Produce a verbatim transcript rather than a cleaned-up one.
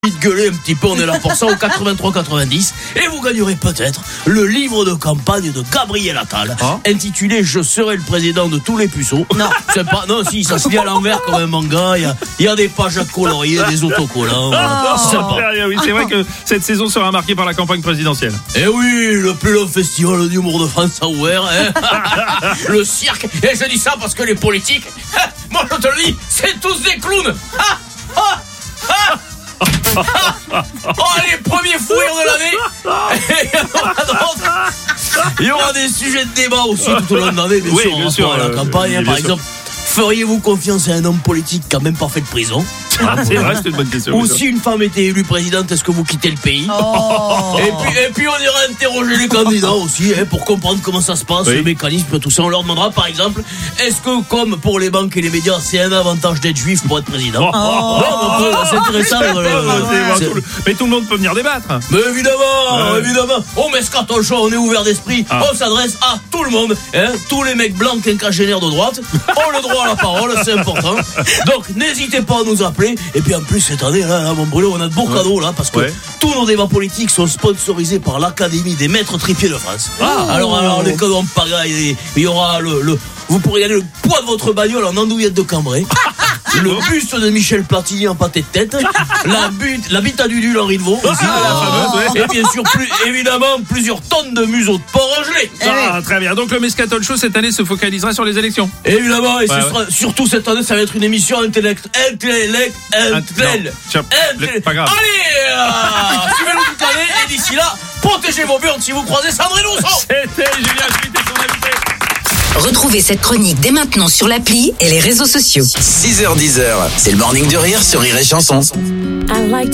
Vite gueuler un petit peu, on est là pour ça au quatre-vingt-trois quatre-vingt-dix et vous gagnerez peut-être le livre de campagne de Gabriel Attal hein intitulé Je serai le président de tous les puceaux. Non, c'est pas, non si, ça se lit à l'envers comme un manga, il y a, il y a des pages coloriées, des autocollants. Oh, c'est sympa. Oui, c'est vrai que cette saison sera marquée par la campagne présidentielle. Et oui, le plus long festival d'humour de France a ouvert, hein. Le cirque, et je dis ça parce que les politiques, moi je te le dis, c'est tous des clowns. Ah, ah, ah. Oh, les premiers fous rires de l'année. Il y en aura d'autres. Il y aura des sujets de débat aussi tout au long de l'année, bien oui, sûr, bien en sûr, rapport à la euh, campagne. bien Par sûr. exemple, feriez-vous confiance à un homme politique qui a même pas fait de prison? C'est vrai, c'est une bonne question. Ou si une femme était élue présidente, est-ce que vous quittez le pays? Oh. Et puis, et puis on ira interroger les candidats aussi, hein, pour comprendre comment ça se passe, oui. le mécanisme, tout ça. On leur demandera par exemple, est-ce que comme pour les banques et les médias, c'est un avantage d'être juif pour être président? Oh. Non, non, c'est intéressant. C'est euh, pas vrai, c'est- c'est- tout le- Mais tout le monde peut venir débattre. Mais évidemment, Ouais. évidemment. Oh, mais Scarton Show, on est ouvert d'esprit. Ah. On s'adresse à tout le monde. Hein, tous les mecs blancs quinquagénaires de droite ont le droit à la parole, c'est important. Donc, n'hésitez pas à nous appeler. Et puis, en plus, cette année, là, là mon Bruno, on a de beaux Ouais. cadeaux, là, parce que Ouais. tous nos débats politiques sont sponsorisés par l'Académie des maîtres tripiers de France. Ah. Alors, alors, les cadeaux en pagaille, il y aura le, le, vous pourrez gagner le poids de votre bagnole en andouillette de Cambrai. Le buste de Michel Platini en pâté de tête, la butte, la bite à Dudule en riz de veau, aussi, Ah, la fameuse, ouais. et bien sûr, plus, évidemment, plusieurs tonnes de museaux de porc gelé. Ah, très bien. Donc le Mescaton Show cette année se focalisera sur les élections. Évidemment, et Ouais, ce sera, surtout cette année, ça va être une émission intellect, intellect, intellect, non, tiens, intellect. pas grave. Allez, euh, suivez-nous toute l'année, et d'ici là, protégez vos burnes si vous croisez Sandrine Rousseau. C'était Julien Schmitt et son invité. Retrouvez cette chronique dès maintenant sur l'appli et les réseaux sociaux. six heures dix, c'est le morning de rire sur Rire et Chanson. I like